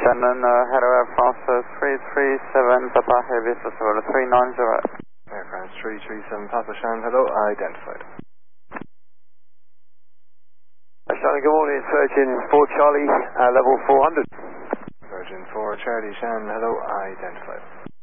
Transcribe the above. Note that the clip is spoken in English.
Shannon, hello Air France 337 Papa Heavy Festival 390. Air France 337 Papa Shannon, hello, identified. Shannon, good morning, it's Virgin 4 Charlie, level 400. Virgin 4 Charlie Shannon, hello, identified.